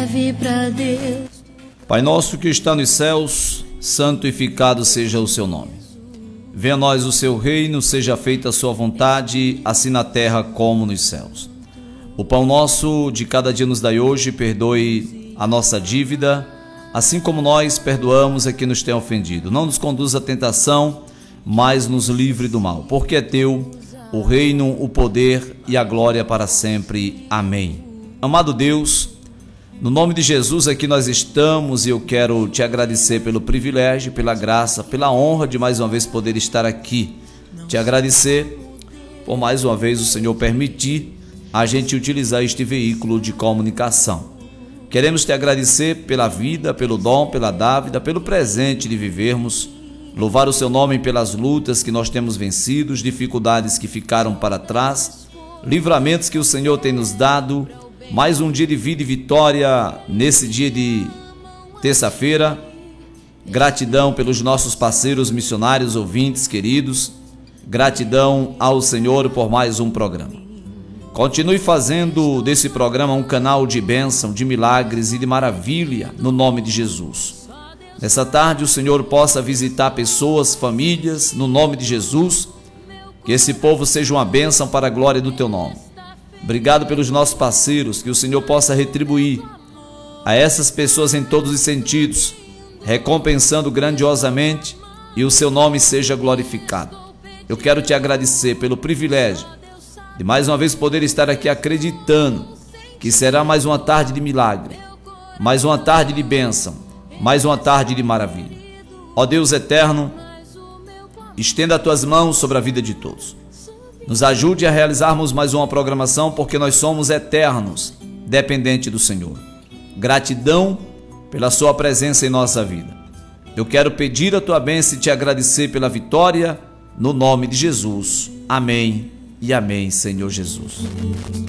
serve pra Deus. Pai nosso que está nos céus, santificado seja o seu nome. Venha a nós o seu reino, seja feita a sua vontade, assim na terra como nos céus. O pão nosso de cada dia nos dai hoje, perdoe a nossa dívida, assim como nós perdoamos a quem nos tem ofendido. Não nos conduza à tentação, mas nos livre do mal. Porque é teu o reino, o poder e a glória para sempre. Amém. Amado Deus, no nome de Jesus aqui nós estamos e eu quero te agradecer pelo privilégio, pela graça, pela honra de mais uma vez poder estar aqui. Te agradecer por mais uma vez o Senhor permitir a gente utilizar este veículo de comunicação. Queremos te agradecer pela vida, pelo dom, pela dávida, pelo presente de vivermos. Louvar o seu nome pelas lutas que nós temos vencido, dificuldades que ficaram para trás, livramentos que o Senhor tem nos dado. Mais um dia de vida e vitória nesse dia de terça-feira. Gratidão pelos nossos parceiros missionários, ouvintes queridos. Gratidão ao Senhor por mais um programa. Continue fazendo desse programa um canal de bênção, de milagres e de maravilha, no nome de Jesus. Nessa tarde o Senhor possa visitar pessoas, famílias, no nome de Jesus. Que esse povo seja uma bênção para a glória do teu nome. Obrigado pelos nossos parceiros, que o Senhor possa retribuir a essas pessoas em todos os sentidos, recompensando grandiosamente e o seu nome seja glorificado. Eu quero te agradecer pelo privilégio de mais uma vez poder estar aqui acreditando que será mais uma tarde de milagre, mais uma tarde de bênção, mais uma tarde de maravilha. Ó Deus eterno, estenda as tuas mãos sobre a vida de todos. Nos ajude a realizarmos mais uma programação, porque nós somos eternos, dependente do Senhor. Gratidão pela sua presença em nossa vida. Eu quero pedir a tua bênção e te agradecer pela vitória, no nome de Jesus. Amém e amém, Senhor Jesus.